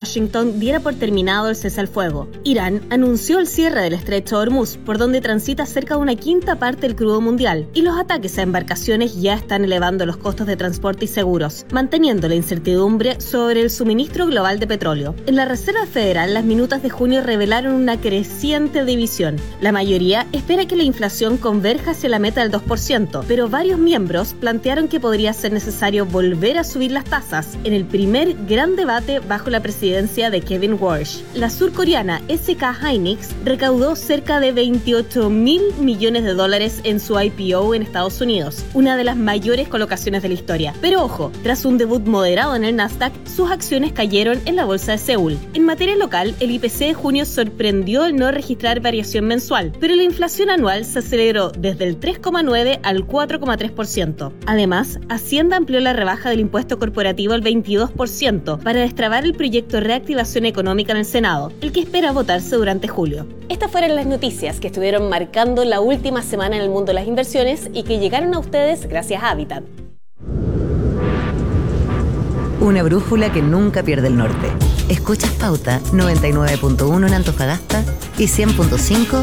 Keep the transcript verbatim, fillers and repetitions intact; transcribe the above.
Washington diera por terminado el cese al fuego. Irán anunció el cierre del estrecho de Hormuz, por donde transita cerca de una quinta parte del crudo mundial, y los ataques a embarcaciones ya están elevando los costos de transporte y seguros, manteniendo la incertidumbre sobre el suministro global de petróleo. En la Reserva Federal, las minutas de junio revelaron una creciente división. La mayoría espera que la inflación converja hacia la meta del dos por ciento, pero varios miembros plantearon que podría ser necesario volver a subir las tasas en el primer gran debate bajo la presidencia de Kevin Warsh. La surcoreana S K Hynix recaudó cerca de veintiocho mil millones de dólares en su I P O en Estados Unidos, una de las mayores colocaciones de la historia. Pero ojo, tras un debut moderado en el Nasdaq, sus acciones cayeron en la bolsa de Seúl. En materia local, el I P C de junio sorprendió al no registrar variación mensual, pero la inflación anual se aceleró desde el tres coma nueve al cuatro coma tres por ciento. Además, Hacienda amplió la rebaja del impuesto corporativo al veintidós por ciento para destrabar el proyecto de reactivación económica en el Senado, el que espera votarse durante julio. Estas fueron las noticias que estuvieron marcando la última semana en el mundo de las inversiones y que llegaron a ustedes gracias a Habitat. Una brújula que nunca pierde el norte. Escuchas Pauta noventa y nueve punto uno en Antofagasta y cien punto cinco